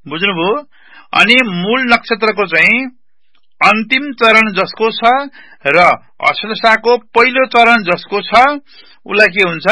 बुझ्नुभयो। अनि मूल नक्षत्रको चाहिँ अन्तिम चरण जसको छ र अश्लेषाको पहिलो चरण जसको छ उसलाई के हुन्छ,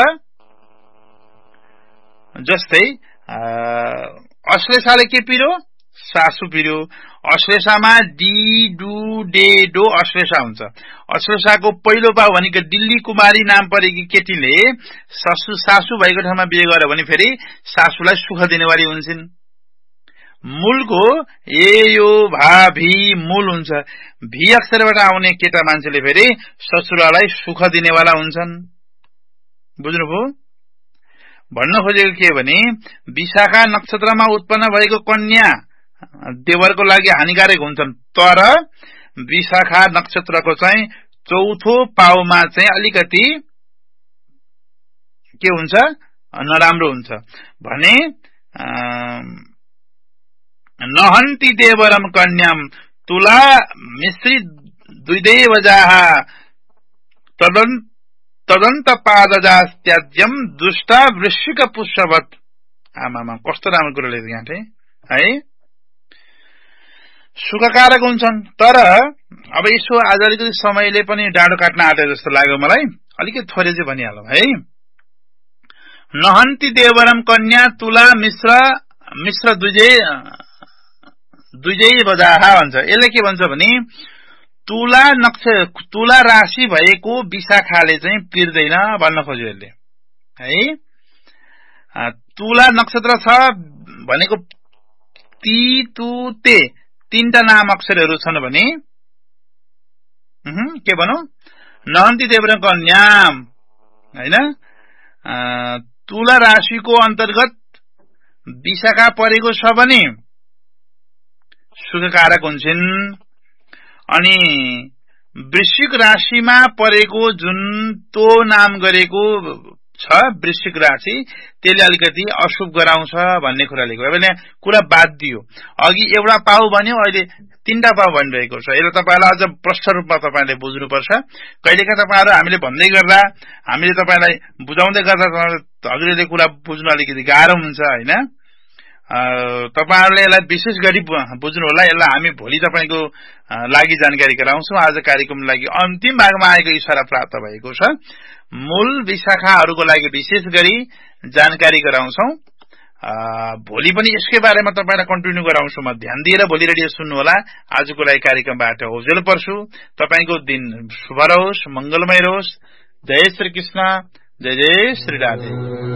जस्तै अश्लेषाले के पिर्यो, सासु पिर्यो। अश्लेषामा डी डु डे डो अश्लेषा हुन्छ। अश्लेषाको पहिलो पाउ भनेको दिल्ली कुमारी नाम परेकी केटीले सासु भएको ठाउँमा बिहे गर्यो भने फेरि सासुलाई सुख दिनेवाली हुन्छन्। मूलको ए यो भा भी मूल हुन्छ। भी अक्षरबाट आउने केटा मान्छेले फेरि ससुरालाई सुख दिनेवाला हुन्छन्। बुझ्नुभयो। भन्न खोजेको के भने विशाखा नक्षत्रमा उत्पन्न भएको कन्या देवरको लागि हानिकारक हुन्छन्, तर विशाखा नक्षत्रको चाहिँ चौथो पाउमा चाहिँ अलिकति के हुन्छ, नराम्रो हुन्छ भने नहन्ति देवरम कन्याम तुला मिश्री द्विदैवजाः तदन्त पादजास्त्याज्यम दुष्टा वृश्चिक पुष्पवत। आमामा कस्तो राम्रो कुरो लेखेको यहाँ है। सुखकारक हुन्छन्, तर अब यसो आज अलिकति समयले पनि डाँडो काट्न आँटे जस्तो लाग्यो मलाई, अलिकति थोरै चाहिँ भनिहालौँ है। नहन्ति देवरम कन्या तुला मिश्र दुजै बजाहा भन्छ। यसले के भन्छ भने तुला राशि भएको विशाखाले चाहिँ पिर्दैन भन्न खोज्यो यसले है। तुला नक्षत्र छ भनेको ती तु ते तीनटा नाम अक्षरहरू छन् भने के भनौं, नहन्ति देवरम कन्या हैन। तुला राशिको अन्तर्गत विशाखा परेको छ भने सुखकारक हुन्छन्। अनि वृश्चिक राशिमा परेको जुन तो नाम गरेको छ वृश्चिक राशि त्यसले अलिकति अशुभ गराउँछ भन्ने कुरा लेख्यो। अब यहाँ कुरा बाद दियो, अघि एउटा पाउ भन्यो, अहिले तीनटा पाउ भनिरहेको छ। यसले तपाईलाई अझ प्रष्ट रूपमा तपाईले बुझ्नुपर्छ। कहिलेका तपाईहरु हामीले भन्दै गर्दा, हामीले तपाईलाई बुझाउँदै गर्दा हजुरले कुरा बुझ्न अलिकति गाह्रो हुन्छ हैन। तपाईहरुले यसलाई विशेष गरी बुझ्नु होला। यसलाई हामी भोलि तपाईको लागि जानकारी गराउँछौं। आज कार्यक्रमको लागि अन्तिम भागमा आएको इशारा प्राप्त भएको छ। मूल विशाखाहरुको लागि विशेष गरी जानकारी गराउँछौं। भोलि पनि यसकै बारेमा तपाईलाई कन्टिन्यू गराउँछु। म ध्यान दिएर भोलि रेडियो सुन्नु होला। आजको लागि कार्यक्रमबाट ओजेल पर्छु। तपाईको दिन शुभ रहोस्, मंगलमय रहोस्। जय श्री कृष्ण, जय जय श्री राधे।